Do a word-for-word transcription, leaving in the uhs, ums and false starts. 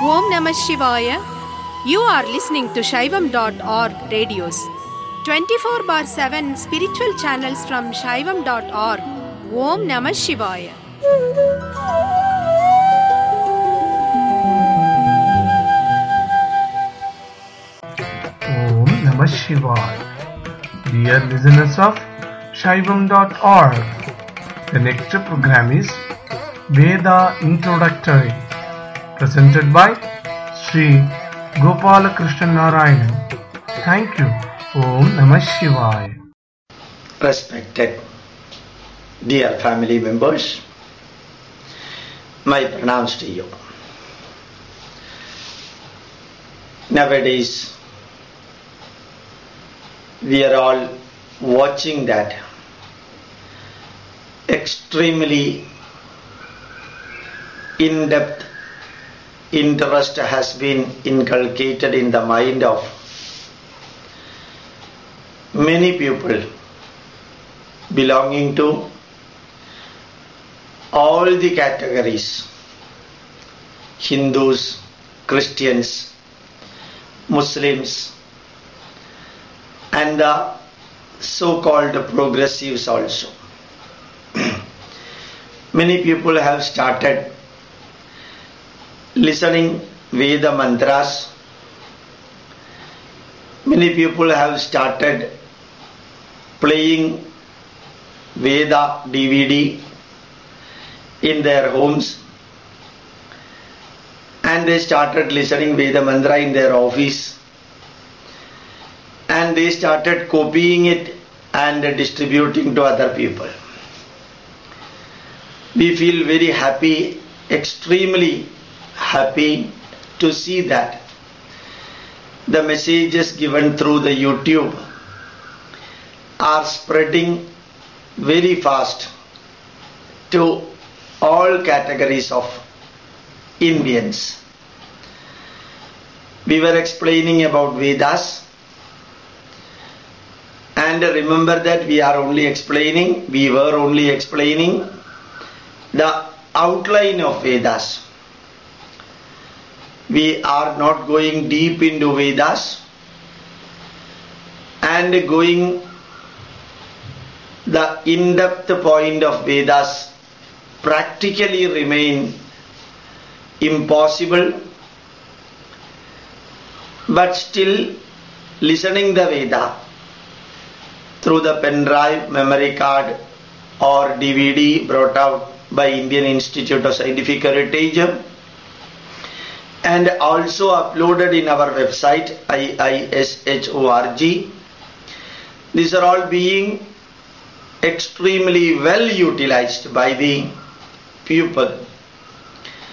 Om Namah Shivaya. You are listening to Shaivam dot org radios. twenty-four bar seven spiritual channels from Shaivam dot org. Om Namah Shivaya. Om Namah Shivaya. Dear listeners of Shaivam dot org, the next program is Veda Introductory, presented by Sri Gopalakrishna Narayanan. Thank you. Om Namah Shivaya. Respected dear family members, my pranams to you. Nowadays, we are all watching that extremely in-depth interest has been inculcated in the mind of many people belonging to all the categories: Hindus, Christians, Muslims, and the so-called progressives also. Many people have started listening Veda mantras. Many people have started playing Veda D V D in their homes, and they started listening Veda mantra in their office, and they started copying it and distributing to other people. We feel very happy, extremely happy to see that the messages given through the YouTube are spreading very fast to all categories of Indians. We were explaining about Vedas, and remember that we are only explaining, we were only explaining the outline of Vedas. We are not going deep into Vedas and going the in-depth point of Vedas practically remain impossible, but still listening the Veda through the pen drive, memory card or D V D brought out by Indian Institute of Scientific Heritage and also uploaded in our website I I S H dot org. These are all being extremely well utilized by the people.